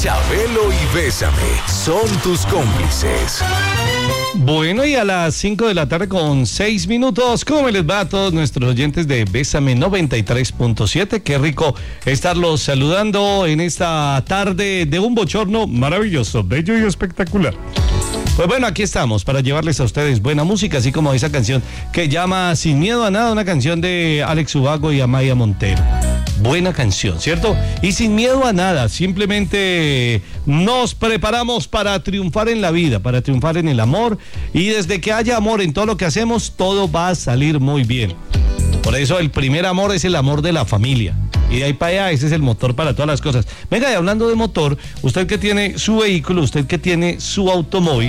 Chabelo y Bésame son tus cómplices. Bueno, y a las 5 de la tarde con 6 minutos, ¿cómo les va a todos nuestros oyentes de Bésame 93.7? Qué rico estarlos saludando en esta tarde de un bochorno maravilloso, bello y espectacular. Pues bueno, aquí estamos para llevarles a ustedes buena música, así como esa canción que llama Sin Miedo a Nada, una canción de Alex Ubago y Amaya Montero. Buena canción, ¿cierto? Y sin miedo a nada, simplemente nos preparamos para triunfar en la vida, para triunfar en el amor, y desde que haya amor en todo lo que hacemos, todo va a salir muy bien. Por eso el primer amor es el amor de la familia. Y de ahí para allá, ese es el motor para todas las cosas. Venga, y hablando de motor, usted que tiene su vehículo, usted que tiene su automóvil,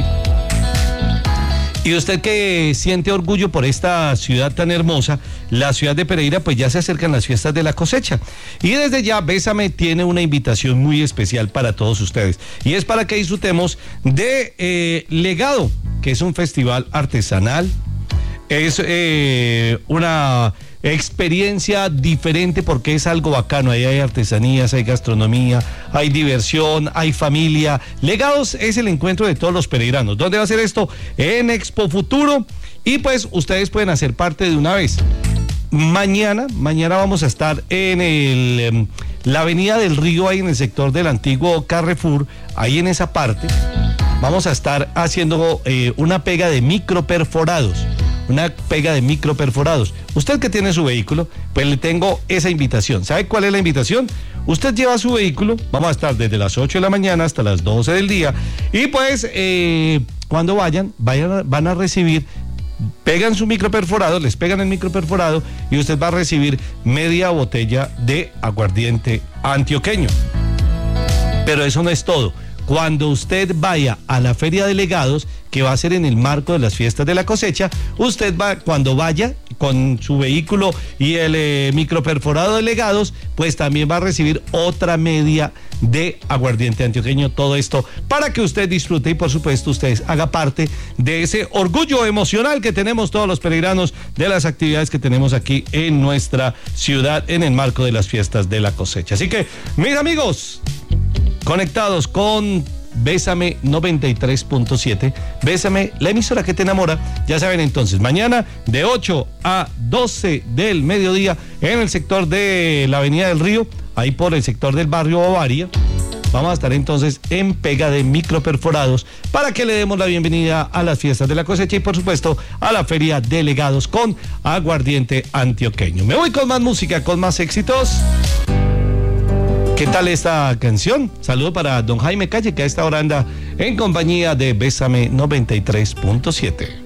y usted que siente orgullo por esta ciudad tan hermosa, la ciudad de Pereira, pues ya se acercan las fiestas de la cosecha. Y desde ya, Bésame tiene una invitación muy especial para todos ustedes. Y es para que disfrutemos de Legado, que es un festival artesanal. Es una experiencia diferente porque es algo bacano. Ahí hay artesanías, hay gastronomía, hay diversión, hay familia. Legados es el encuentro de todos los pereiranos. ¿Dónde va a ser esto? En Expo Futuro. Y pues ustedes pueden hacer parte de una vez. Mañana vamos a estar en la Avenida del Río, ahí en el sector del antiguo Carrefour, ahí en esa parte. Vamos a estar haciendo una pega de microperforados. Una pega de microperforados. Usted que tiene su vehículo, pues le tengo esa invitación. ¿Sabe cuál es la invitación? Usted lleva su vehículo, vamos a estar desde las 8 de la mañana hasta las 12 del día, y pues cuando van a recibir, pegan su microperforado, les pegan el microperforado y usted va a recibir media botella de aguardiente antioqueño. Pero eso no es todo. Cuando usted vaya a la Feria de Legados, que va a ser en el marco de las fiestas de la cosecha, usted va, cuando vaya con su vehículo y el microperforado de Legados, pues también va a recibir otra media de aguardiente antioqueño. Todo esto para que usted disfrute y por supuesto usted haga parte de ese orgullo emocional que tenemos todos los pereiranos de las actividades que tenemos aquí en nuestra ciudad en el marco de las fiestas de la cosecha. Así que, mis amigos, conectados con Bésame 93.7, Bésame, la emisora que te enamora. Ya saben entonces, mañana de 8 a 12 del mediodía en el sector de la Avenida del Río, ahí por el sector del barrio Bavaria, vamos a estar entonces en pega de microperforados para que le demos la bienvenida a las fiestas de la cosecha y por supuesto a la Feria de Legados con aguardiente antioqueño. Me voy con más música, con más éxitos. ¿Qué tal esta canción? Saludo para don Jaime Calle, que a esta hora anda en compañía de Bésame 93.7.